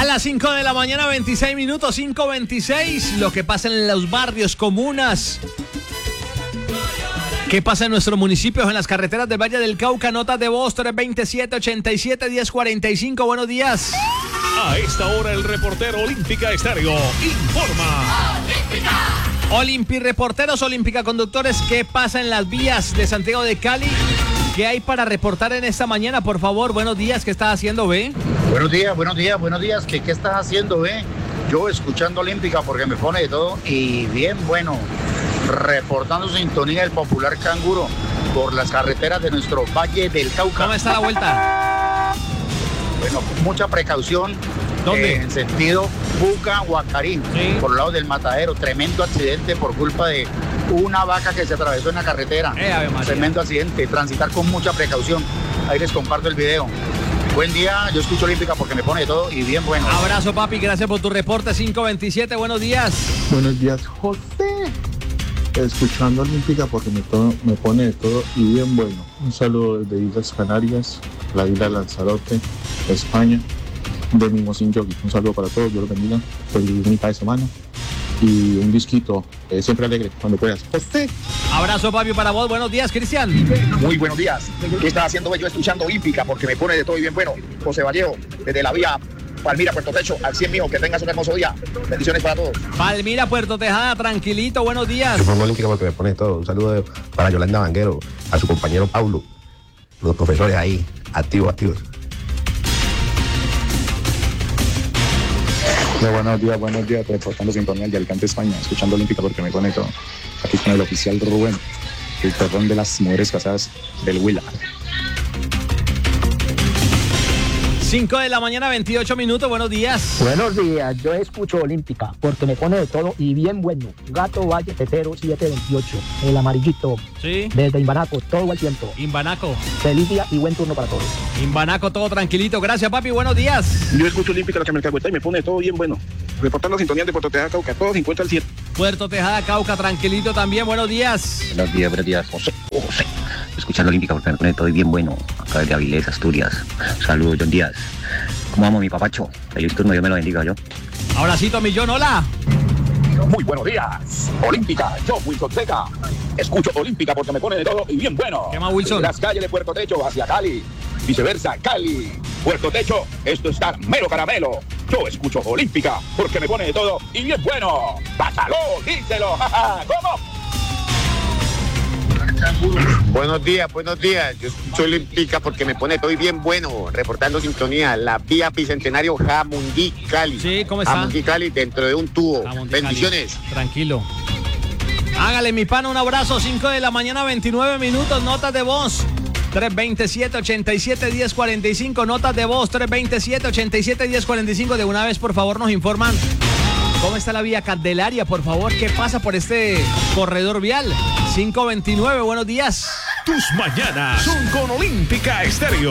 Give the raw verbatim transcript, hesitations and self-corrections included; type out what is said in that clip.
las cinco de la mañana, veintiséis minutos, cinco veintiséis. Lo que pasa en los barrios, comunas. ¿Qué pasa en nuestros municipios, en las carreteras del Valle del Cauca? Notas de voz tres veintisiete, ochenta y siete, diez cuarenta y cinco. Buenos días. A esta hora el reportero Olímpica Estéreo informa. ¡Olímpica! Olimpi reporteros, Olímpica conductores, ¿qué pasa en las vías de Santiago de Cali? ¿Qué hay para reportar en esta mañana, por favor? Buenos días, ¿qué estás haciendo, B? Buenos días, buenos días, buenos días. ¿Qué, qué estás haciendo, B? Yo escuchando Olímpica porque me pone de todo y bien bueno. Reportando sintonía del popular canguro por las carreteras de nuestro Valle del Cauca. ¿Cómo está la vuelta? Bueno, mucha precaución. ¿Dónde? Eh, en sentido Buga, Huacarín, sí. Por el lado del Matadero. Tremendo accidente por culpa de una vaca que se atravesó en la carretera. Eh, Ave María. Tremendo accidente. Transitar con mucha precaución. Ahí les comparto el video. Buen día, yo escucho Olímpica porque me pone de todo y bien bueno. Abrazo, papi, gracias por tu reporte. cinco veintisiete, buenos días. Buenos días, José. Escuchando Olímpica porque me, todo, me pone de todo y bien bueno. Un saludo desde Islas Canarias, la isla de Lanzarote, España, de Mimosín Yogi. Un saludo para todos, Dios los bendiga. Feliz mitad de semana y un disquito, eh, siempre alegre cuando puedas. José. Abrazo, papi, para vos. Buenos días, Cristian. Muy buenos días. ¿Qué estás haciendo yo escuchando Olímpica? Porque me pone de todo y bien bueno. José Vallejo, desde la vía Palmira, Puerto Techo, al cien, mijo. Que tengas un hermoso día. Bendiciones para todos. Palmira, Puerto Tejada, tranquilito. Buenos días. Yo pongo Olímpica porque me pone de todo. Un saludo de, para Yolanda Vanguero, a su compañero Paulo, los profesores ahí, activos, activos. Muy buenos días, buenos días. Reportando sintonía de Alicante, España. Escuchando Olímpica porque me pone todo. Aquí con el oficial Rubén, el perdón de las mujeres casadas del Huila. cinco de la mañana, veintiocho minutos, buenos días. Buenos días, yo escucho Olímpica porque me pone de todo y bien bueno. Gato Valle Tetero siete veintiocho, el amarillito. Sí. Desde Imbanaco, todo el tiempo. Imbanaco. Feliz día y buen turno para todos. Imbanaco, todo tranquilito. Gracias, papi, buenos días. Yo escucho Olímpica, la que me alcahueta y me pone de todo bien bueno. Reportando sintonía de Puerto Tejada, Cauca, todo cincuenta al cien. Puerto Tejada, Cauca, tranquilito también, buenos días. Buenos días, buenos días, José. Oh, José. Escuchando Olímpica porque me pone todo bien bueno. Acá desde Avilés, Asturias. Saludos, John Díaz. ¿Cómo amo mi papacho? Feliz turno, Dios me lo bendiga, yo. Abracito, millón, hola. Muy buenos días. Olímpica, yo, Wilson Seca. Escucho Olímpica porque me pone de todo y bien bueno. ¿Qué más, Wilson? De las calles de Puerto Techo hacia Cali. Viceversa, Cali. Puerto Techo, esto está mero caramelo. Yo escucho Olímpica porque me pone de todo y bien bueno. Pásalo, díselo. ¿Cómo? Buenos días, buenos días. Yo escucho Olímpica porque me pone todo y bien bueno. Reportando sintonía, la vía Bicentenario Jamundí, Cali. Sí, ¿cómo está? Jamundí, Cali, dentro de un tubo. Jamundí, Bendiciones. Cali. Tranquilo. Hágale, mi pana, un abrazo. cinco de la mañana, veintinueve minutos. Notas de voz. tres veintisiete, ochenta y siete, diez cuarenta y cinco. Notas de voz. tres veintisiete, ochenta y siete, diez cuarenta y cinco. De una vez, por favor, nos informan cómo está la vía Candelaria, por favor. ¿Qué pasa por este corredor vial? cinco veintinueve, buenos días. Tus mañanas son con Olímpica Estéreo.